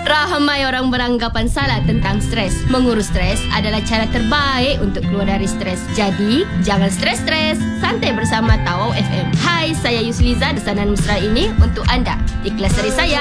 Ramai orang beranggapan salah tentang stres. Mengurus stres adalah cara terbaik untuk keluar dari stres. Jadi, jangan stres-stres. Santai bersama Tawau FM. Hai, saya Yusliza, desanan mesra ini untuk anda. Ikhlas dari saya.